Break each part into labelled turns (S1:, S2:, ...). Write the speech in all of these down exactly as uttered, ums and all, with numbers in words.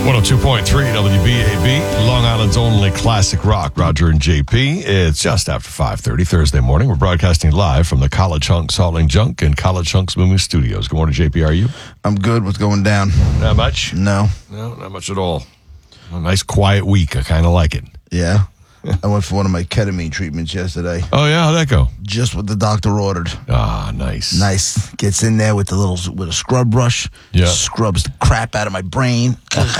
S1: one oh two point three W B A B, Long Island's only classic rock. Roger and J P. It's just after five thirty Thursday morning. We're broadcasting live from the College Hunks Hauling Junk and College Hunks Moving Studios. Good morning, J P. How are you?
S2: I'm good. What's going down?
S1: Not much?
S2: No.
S1: No, not much at all. A nice quiet week. I kind of like it.
S2: Yeah. I went for one of my ketamine treatments yesterday.
S1: Oh, yeah? How'd that go?
S2: Just what the doctor ordered.
S1: Ah, nice.
S2: Nice. Gets in there with the little with a scrub brush.
S1: Yeah.
S2: Scrubs the crap out of my brain.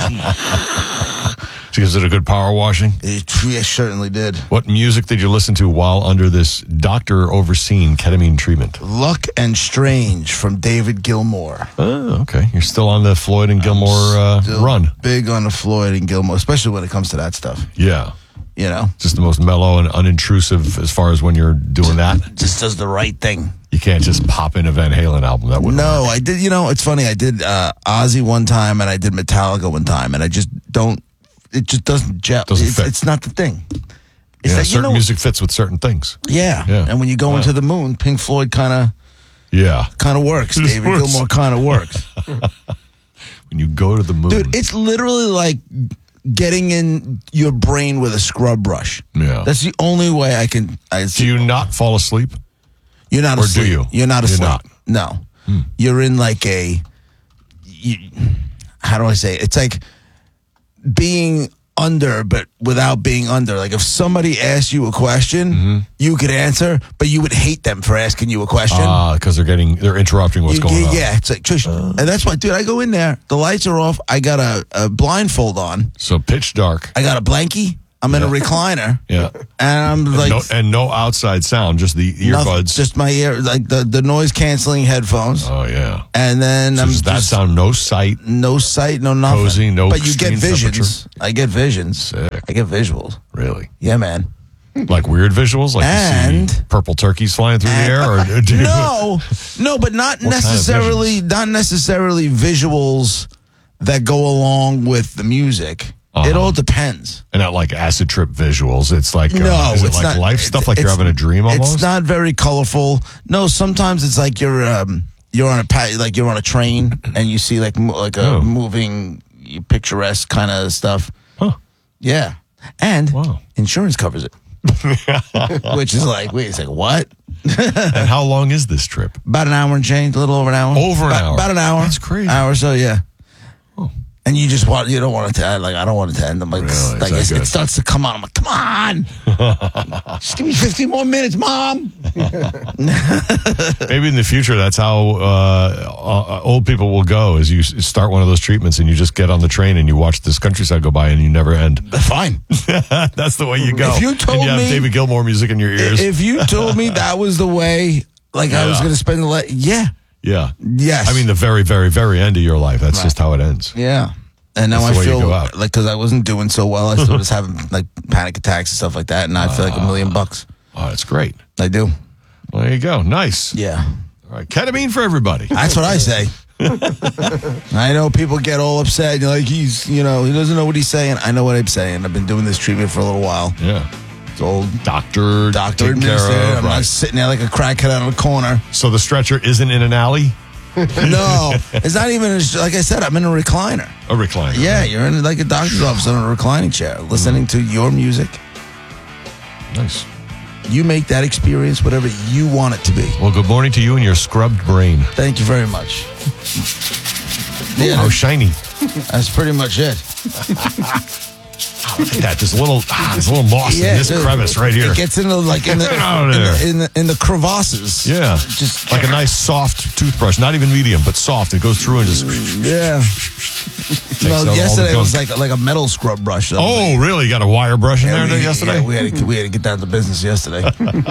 S1: Is it a good power washing?
S2: It, it certainly did.
S1: What music did you listen to while under this doctor-overseen ketamine treatment?
S2: Luck and Strange from David Gilmour.
S1: Oh, okay. You're still on the Floyd and Gilmore uh, run.
S2: Big on the Floyd and Gilmour, especially when it comes to that stuff.
S1: Yeah.
S2: You know?
S1: Just the most mellow and unintrusive as far as when you're doing that.
S2: Just does the right thing.
S1: You can't just pop in a Van Halen album. That wouldn't
S2: No,
S1: work.
S2: I did. You know, it's funny. I did uh, Ozzy one time and I did Metallica one time, and I just don't. It just doesn't gel.
S1: Doesn't
S2: it's,
S1: fit.
S2: it's not the thing. It's
S1: Yeah,
S2: that,
S1: certain
S2: you know,
S1: music fits with certain things.
S2: Yeah.
S1: Yeah.
S2: And when you go
S1: Wow.
S2: into the moon, Pink Floyd kind of
S1: Yeah.
S2: kind of works.
S1: It
S2: David
S1: works.
S2: Gilmour kind of works.
S1: When you go to the moon.
S2: Dude, it's literally like getting in your brain with a scrub brush.
S1: Yeah.
S2: That's the only way I can. I
S1: Do you not fall asleep?
S2: You're not
S1: or do
S2: asleep.
S1: you?
S2: You're not
S1: You're
S2: asleep.
S1: not.
S2: No. You're in like a. You, how do I say it? It's like being under, but without being under. Like if somebody asks you a question,
S1: Mm-hmm.
S2: you could answer, but you would hate them for asking you a question.
S1: Ah, because they're getting, they're interrupting what's
S2: You-
S1: going
S2: yeah,
S1: on.
S2: yeah, it's like, shush. And that's why, dude, I go in there, the lights are off, I got a, a blindfold on,
S1: So pitch dark.
S2: I got a blankie, I'm in a recliner,
S1: Yeah.
S2: and I'm like,
S1: no, and no outside sound, just the
S2: nothing,
S1: earbuds.
S2: just my ear, like the, the noise canceling headphones.
S1: oh, yeah.
S2: And then
S1: So
S2: I'm
S1: does that
S2: just,
S1: sound no sight?
S2: no sight, no nothing.
S1: Cozy, no
S2: But you get
S1: extreme
S2: visions. I get visions.
S1: Sick.
S2: I get visuals.
S1: Really?
S2: Yeah, man.
S1: Like weird visuals? Like you
S2: And-
S1: see purple turkeys flying through the air? Or do you,
S2: No, no, but not
S1: kind of
S2: necessarily, not necessarily visuals that go along with the music.
S1: Uh-huh.
S2: It all depends.
S1: And not like acid trip visuals. It's like, uh,
S2: No,
S1: is it
S2: it's
S1: like
S2: not.
S1: life
S2: it's-
S1: stuff like you're
S2: it's-
S1: having a dream almost?
S2: It's not very colorful. No, sometimes it's like you're um, you're on a pa- like you're on a train and you see like mo- like a
S1: Oh.
S2: moving picturesque kind of stuff.
S1: Huh.
S2: Yeah, and
S1: Wow.
S2: insurance covers it, which is like, wait a second, what?
S1: And how long is this trip?
S2: About an hour and change, a little over an hour.
S1: Over an
S2: about,
S1: hour.
S2: About an hour.
S1: That's crazy.
S2: Hour or so, yeah.
S1: Oh.
S2: And you just want, you don't want it to end. Like, I don't want it to end. I'm like,
S1: Really? Is
S2: like
S1: that
S2: it's,
S1: good?
S2: it starts to come on. I'm like, come on. Just give me fifteen more minutes, Mom.
S1: Maybe in the future, that's how uh, uh, old people will go, is you s- start one of those treatments and you just get on the train and you watch this countryside go by and you never end.
S2: Fine.
S1: That's the way you go.
S2: If you told
S1: and you have
S2: me-
S1: David Gilmour music in your ears.
S2: If you told me that was the way, like, I was
S1: Yeah.
S2: going to spend the, le- yeah.
S1: yeah.
S2: Yes.
S1: I mean, the very, very, very end of your life. That's just how it ends.
S2: Yeah. And now
S1: That's the
S2: I
S1: way you
S2: feel
S1: go out.
S2: like, because I wasn't doing so well, I still was having like panic attacks and stuff like that. And now I feel like a million bucks.
S1: Oh, that's great.
S2: I do.
S1: Well, there you go. Nice.
S2: Yeah.
S1: All right. Ketamine for everybody.
S2: That's what I say. I know people get all upset. You're like, he's, you know, he doesn't know what he's saying. I know what I'm saying. I've been doing this treatment for a little while.
S1: Yeah.
S2: It's old
S1: Doctor,
S2: doctor
S1: taken care
S2: administered.
S1: of.
S2: I'm
S1: Right.
S2: not sitting there like a crackhead out of the corner.
S1: So the stretcher isn't in an alley?
S2: No, it's not even, a, like I said, I'm in a recliner.
S1: A recliner.
S2: Yeah,
S1: right?
S2: you're in like a doctor's office on a reclining chair, listening to your music.
S1: Nice.
S2: You make that experience whatever you want it to be.
S1: Well, good morning to you and your scrubbed brain.
S2: Thank you very much.
S1: Ooh,
S2: Yeah,
S1: how shiny.
S2: that's pretty much it.
S1: Look at that. There's a little, ah, there's a little moss in this
S2: it-
S1: crevice right here.
S2: It gets into like in the,
S1: Get out of
S2: in,
S1: there.
S2: the, in, the, in the crevasses.
S1: Yeah.
S2: Just
S1: Like a nice soft toothbrush. Not even medium, but soft. It goes through and just...
S2: yeah.
S1: takes out all
S2: No,
S1: the
S2: yesterday it was
S1: gunk.
S2: like like a metal scrub brush.
S1: Oh, really? You got a wire brush in
S2: Yeah,
S1: there
S2: we,
S1: yesterday?
S2: yeah, we had to we had to get down to business yesterday.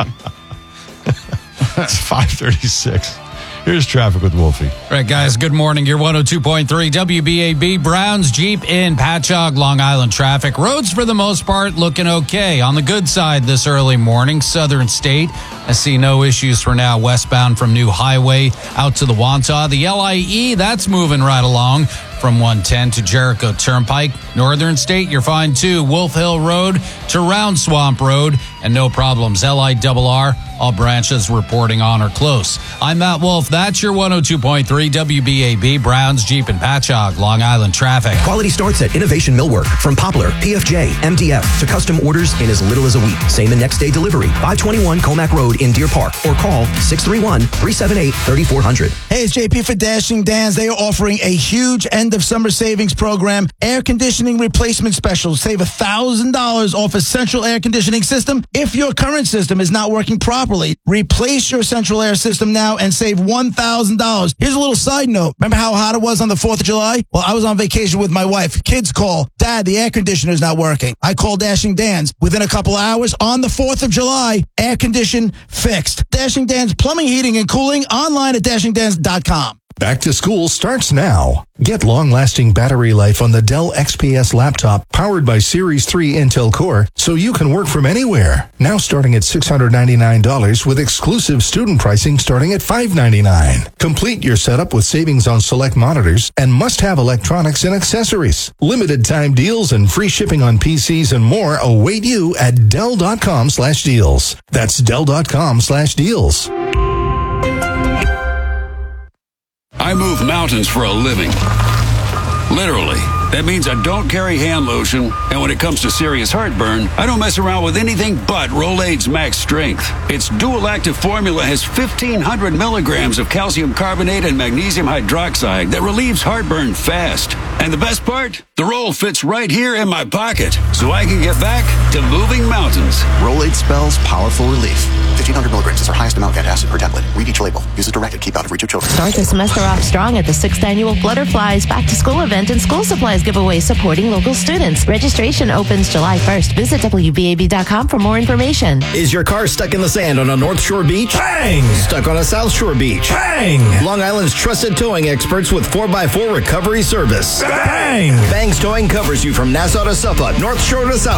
S1: It's five thirty-six. Here's traffic with Wolfie.
S3: All right, guys, good morning. You're one oh two point three W B A B. Browns Jeep in Patchogue, Long Island traffic. Roads, for the most part, looking okay. On the good side this early morning, Southern State. I see no issues for now westbound from New Highway out to the Wantagh. The L I E, that's moving right along from one ten to Jericho Turnpike. Northern State, you're fine too. Wolf Hill Road to Round Swamp Road. and no problems. L I R R, all branches reporting on or close. I'm Matt Wolf. That's your one oh two point three W B A B, Browns, Jeep, and Patchogue, Long Island traffic.
S4: Quality starts at Innovation Millwork. From Poplar, P F J, M D F to custom orders in as little as a week. Same and next day delivery. five twenty-one Comac Road in Deer Park. Or call six three one, three seven eight, three four zero zero.
S2: Hey, it's J P for Dashing Dan's. They are offering a huge end of summer savings program. Air conditioning replacement special. Save one thousand dollars off a central air conditioning system. If your current system is not working properly, replace your central air system now and save one thousand dollars. Here's a little side note. Remember how hot it was on the fourth of July? Well, I was on vacation with my wife. Kids call, Dad, the air conditioner's not working. I call Dashing Dan's. Within a couple hours, on the fourth of July, air condition fixed. Dashing Dan's Plumbing, Heating, and Cooling, online at dashing dans dot com.
S5: Back to school starts now. Get long-lasting battery life on the Dell X P S laptop powered by Series three Intel Core so you can work from anywhere. Now starting at six hundred ninety-nine dollars with exclusive student pricing starting at five hundred ninety-nine dollars. Complete your setup with savings on select monitors and must-have electronics and accessories. Limited time deals and free shipping on P Cs and more await you at Dell.com slash deals. That's Dell.com slash deals.
S6: I move mountains for a living. Literally. That means I don't carry hand lotion, and when it comes to serious heartburn, I don't mess around with anything but Rolaids Max Strength. Its dual-active formula has fifteen hundred milligrams of calcium carbonate and magnesium hydroxide that relieves heartburn fast. And the best part? The roll fits right here in my pocket, so I can get back to moving mountains.
S7: Rolaids spells powerful relief. fifteen hundred milligrams is our highest amount of antacid per tablet. Read each label. Use as directed. Keep out of reach of children.
S8: Start the semester off strong at the sixth Annual Flutterflies Back to School event and school supplies giveaway supporting local students. Registration opens July first. Visit W B A B dot com for more information.
S9: Is your car stuck in the sand on a North Shore beach?
S10: Bang!
S9: Stuck on a South Shore beach?
S10: Bang!
S9: Long Island's trusted towing experts with four by four recovery service.
S10: Bang!
S9: Bang's Towing covers you from Nassau to Suffolk, North Shore to South